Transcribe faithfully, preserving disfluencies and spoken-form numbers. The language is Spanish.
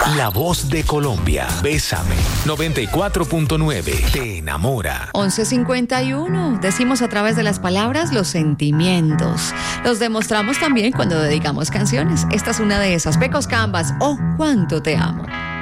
La voz de Colombia. Bésame. noventa y cuatro punto nueve. Te enamora. once cincuenta y uno. Decimos a través de las palabras los sentimientos. Los demostramos también cuando dedicamos canciones. Esta es una de esas. Pecos Canvas. Oh, cuánto te amo.